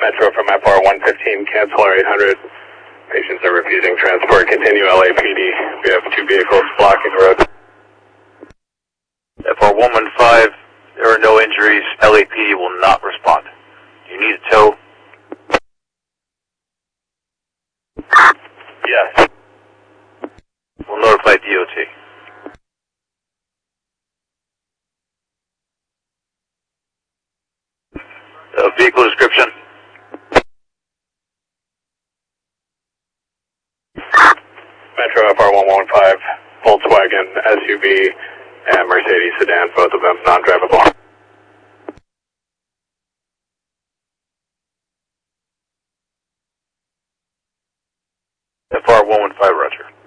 Metro from FR115, cancel our 800. Patients are refusing transport. Continue LAPD. We have 2 vehicles blocking the road. FR115, there are no injuries. LAPD will not respond. Do you need a tow? Yes. We'll notify DOT. Vehicle description? Metro FR115, Volkswagen SUV, and Mercedes sedan, both of them non-drivable. FR115, roger.